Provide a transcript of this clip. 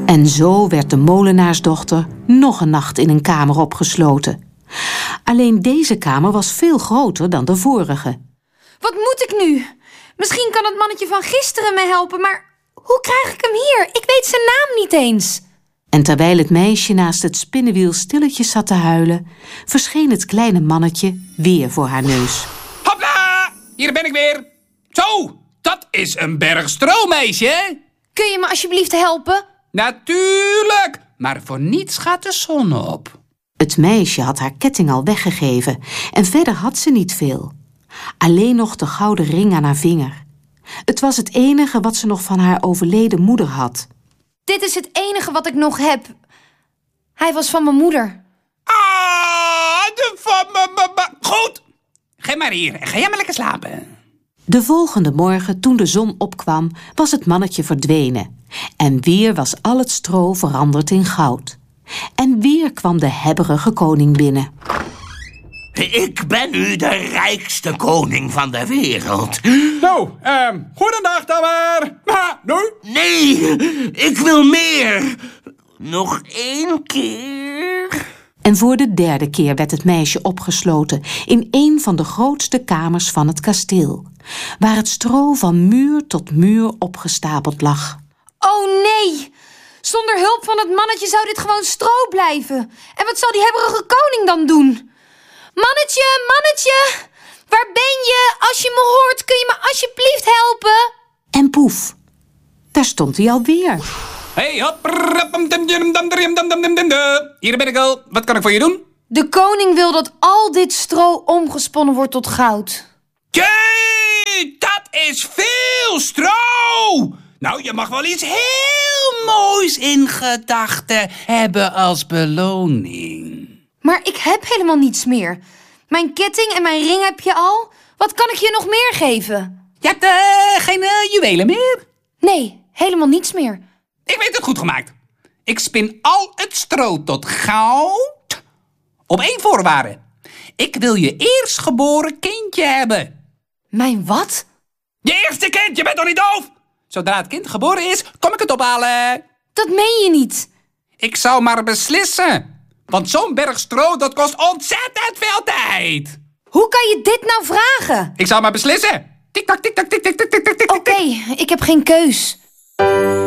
En zo werd de molenaarsdochter nog een nacht in een kamer opgesloten. Alleen deze kamer was veel groter dan de vorige. Wat moet ik nu? Misschien kan het mannetje van gisteren me helpen, maar hoe krijg ik hem hier? Ik weet zijn naam niet eens. En terwijl het meisje naast het spinnenwiel stilletjes zat te huilen, verscheen het kleine mannetje weer voor haar neus. Hopla! Hier ben ik weer. Zo, dat is een berg stro, meisje. Kun je me alsjeblieft helpen? Natuurlijk, maar voor niets gaat de zon op. Het meisje had haar ketting al weggegeven en verder had ze niet veel. Alleen nog de gouden ring aan haar vinger. Het was het enige wat ze nog van haar overleden moeder had. Dit is het enige wat ik nog heb. Hij was van mijn moeder. De van me. Goed, ga maar hier en ga jij maar lekker slapen. De volgende morgen, toen de zon opkwam, was het mannetje verdwenen. En weer was al het stro veranderd in goud. En weer kwam de hebberige koning binnen. Ik ben nu de rijkste koning van de wereld. Nou, goedendag dan maar. Nee, ik wil meer. Nog 1 keer. En voor de 3e keer werd het meisje opgesloten in een van de grootste kamers van het kasteel, waar het stro van muur tot muur opgestapeld lag. Oh nee! Zonder hulp van het mannetje zou dit gewoon stro blijven. En wat zal die hebberige koning dan doen? Mannetje, waar ben je? Als je me hoort, kun je me alsjeblieft helpen? En poef, daar stond hij alweer. Hey, hop. Hier ben ik al. Wat kan ik voor je doen? De koning wil dat al dit stro omgesponnen wordt tot goud. Jee, dat is veel stro! Nou, je mag wel iets heel moois in gedachten hebben als beloning. Maar ik heb helemaal niets meer. Mijn ketting en mijn ring heb je al. Wat kan ik je nog meer geven? Je hebt geen juwelen meer? Nee, helemaal niets meer. Ik weet het goed gemaakt. Ik spin al het stro tot goud op 1 voorwaarde. Ik wil je eerstgeboren kindje hebben. Mijn wat? Je eerste kind, je bent toch niet doof? Zodra het kind geboren is, kom ik het ophalen. Dat meen je niet. Ik zou maar beslissen. Want zo'n berg stro, dat kost ontzettend veel tijd. Hoe kan je dit nou vragen? Ik zou maar beslissen. Tik-tak, tik-tak, tik-tak, tik-tak, tik-tak. Oké, ik heb geen keus.